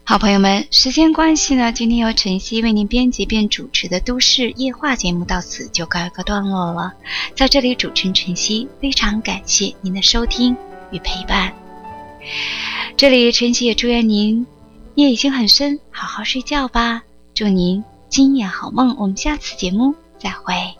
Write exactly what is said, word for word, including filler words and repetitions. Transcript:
好朋友们，时间关系呢，今天由晨曦为您编辑并主持的都市夜话节目到此就告一个段落了。在这里，主持人晨曦非常感谢您的收听与陪伴。这里晨曦也祝愿您夜已经很深，好好睡觉吧。祝您今夜好梦，我们下次节目再会。